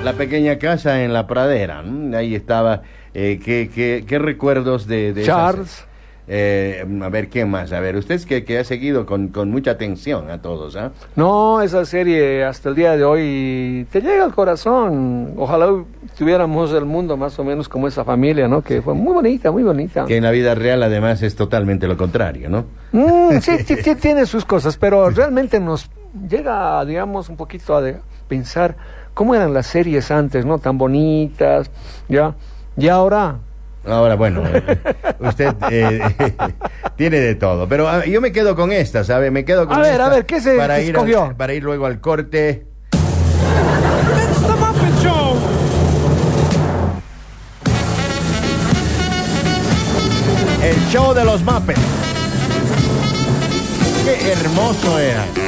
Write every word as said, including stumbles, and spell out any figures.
La pequeña casa en la pradera, ¿no? Ahí estaba. Eh, ¿qué, qué, qué recuerdos de, de Charles? Esas, eh, a ver, ¿qué más? A ver, usted es que, que ha seguido con, con mucha atención a todos, ¿ah? ¿eh? No, esa serie hasta el día de hoy te llega al corazón. Ojalá tuviéramos el mundo más o menos como esa familia, ¿no? Que fue muy bonita, muy bonita. Que en la vida real además es totalmente lo contrario, ¿no? Mm, sí, sí, sí, tiene sus cosas, pero realmente nos llega, digamos, un poquito a de pensar cómo eran las series antes, ¿no? Tan bonitas, ¿ya? Y ahora... Ahora, bueno, eh, usted eh, tiene de todo, pero a, yo me quedo con esta, ¿sabe? Me quedo con A ver, esta a ver, ¿qué se para qué ir escogió? al, para ir luego al corte. It's the Muppet Show. El show de los Muppets. Qué hermoso era.